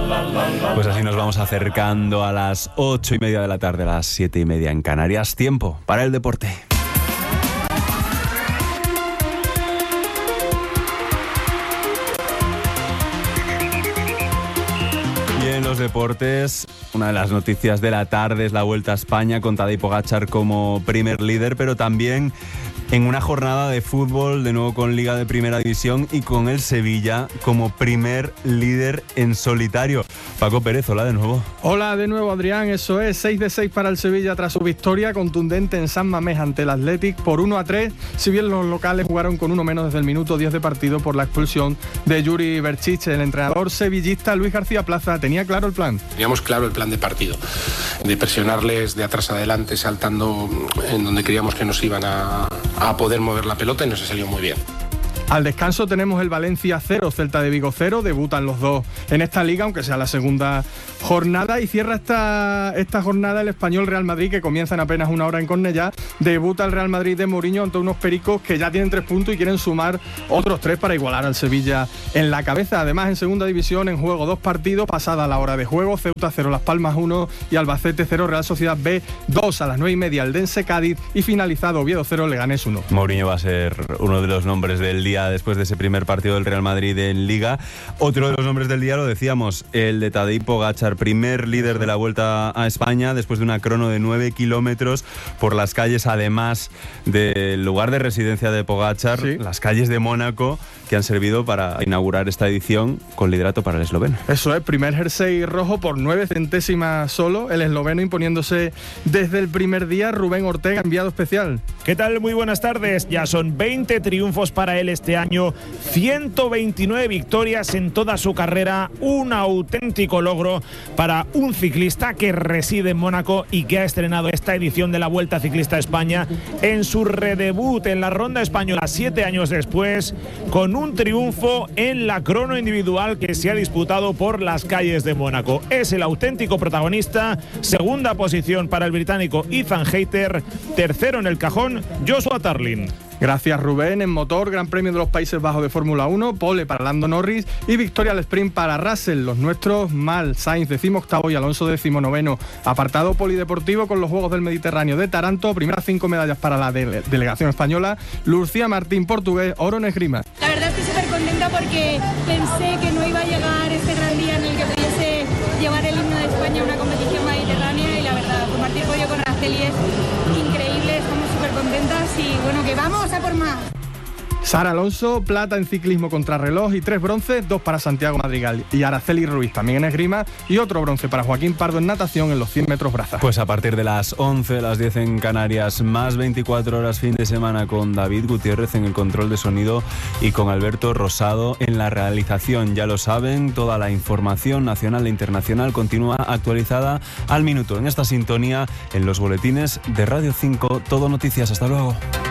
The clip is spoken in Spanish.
Pues así nos vamos acercando a las 8:30 de la tarde, a las 7:30 en Canarias. Tiempo para el deporte. Y en los deportes, una de las noticias de la tarde es la Vuelta a España con Tadej Pogačar como primer líder, pero también en una jornada de fútbol, de nuevo con Liga de Primera División y con el Sevilla como primer líder en solitario. Paco Pérez, hola de nuevo. Hola de nuevo, Adrián. Eso es, 6 de 6 para el Sevilla tras su victoria contundente en San Mamés ante el Athletic por 1-3, si bien los locales jugaron con uno menos desde el minuto 10 de partido por la expulsión de Yuri Berchiche. El entrenador sevillista Luis García Plaza tenía claro el plan. Teníamos claro el plan de partido, de presionarles de atrás adelante, saltando en donde creíamos que nos iban a poder mover la pelota, y nos ha salido muy bien. Al descanso tenemos el Valencia 0, Celta de Vigo 0, debutan los dos en esta liga, aunque sea la segunda jornada, y cierra esta jornada el Español Real Madrid, que comienza en apenas una hora en Cornellá. Debuta el Real Madrid de Mourinho ante unos pericos que ya tienen 3 puntos y quieren sumar otros 3 para igualar al Sevilla en la cabeza. Además, en segunda división, en juego 2 partidos, pasada la hora de juego, Ceuta 0, Las Palmas 1 y Albacete 0, Real Sociedad B 2, a las 9:30 el Dense Cádiz, y finalizado Oviedo 0, Leganés 1. Mourinho va a ser uno de los nombres del día después de ese primer partido del Real Madrid en Liga. Otro de los nombres del día, lo decíamos, el de Tadej Pogačar, primer líder de la Vuelta a España después de una crono de 9 kilómetros por las calles, además del lugar de residencia de Pogačar, sí, las calles de Mónaco, que han servido para inaugurar esta edición con liderato para el esloveno. Eso es, primer jersey rojo por 9 centésimas solo, el esloveno imponiéndose desde el primer día. Rubén Ortega, enviado especial. ¿Qué tal? Muy buenas tardes. Ya son 20 triunfos para él este año, 129 victorias en toda su carrera, un auténtico logro para un ciclista que reside en Mónaco y que ha estrenado esta edición de la Vuelta Ciclista a España en su redebut en la Ronda Española 7 años después, con un triunfo en la crono individual que se ha disputado por las calles de Mónaco. Es el auténtico protagonista. Segunda posición para el británico Ethan Hayter, tercero en el cajón Joshua Tarlin. Gracias, Rubén. En motor, Gran Premio de los Países Bajos de Fórmula 1, pole para Lando Norris y victoria al sprint para Russell. Los nuestros mal, Sainz 18º y Alonso 19º. Apartado polideportivo con los Juegos del Mediterráneo de Taranto, primeras 5 medallas para la delegación española. Lucía Martín, portugués, oro en esgrima. La verdad estoy súper contenta porque pensé que no iba a llegar ese gran día en el que pudiese llevar el himno de España a una competición mediterránea, y la verdad, compartir podio con Araceli es increíble. Estamos súper contentas y bueno, que vamos a por más. Sara Alonso, plata en ciclismo contrarreloj y 3 bronces, 2 para Santiago Madrigal y Araceli Ruiz también en esgrima, y otro bronce para Joaquín Pardo en natación en los 100 metros braza. Pues a partir de las 11, de las 10 en Canarias, más 24 horas fin de semana con David Gutiérrez en el control de sonido y con Alberto Rosado en la realización. Ya lo saben, toda la información nacional e internacional continúa actualizada al minuto en esta sintonía en los boletines de Radio 5, Todo Noticias. Hasta luego.